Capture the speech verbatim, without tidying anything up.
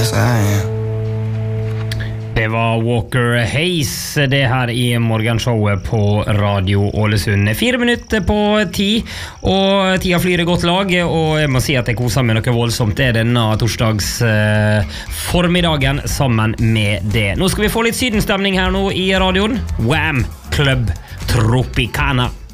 Yes, I am. Det var Walker Hayes, det her i morgenshowet på Radio Ålesund. Fire minutter på ti, og tida flyr i godt lag, og jeg må si at jeg koser meg noe voldsomt det denne torsdags eh, formiddagen sammen med det. Nå skal vi få litt sydenstemning her nå i radioen. Wham! Club Tropicana.